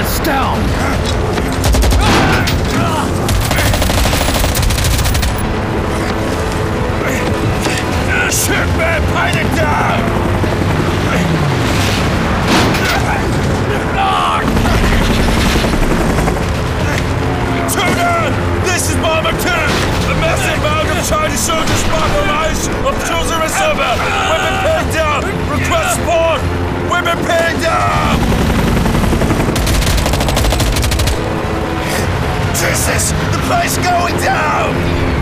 Units down! Shit, man! Fight it down! Tuna! This is Bomber 2! A massive amount of Chinese soldiers mobilized of Chosen Reservoir! We've been pinned down! Request spawn! We've been pinned down! Jesus! The place going down!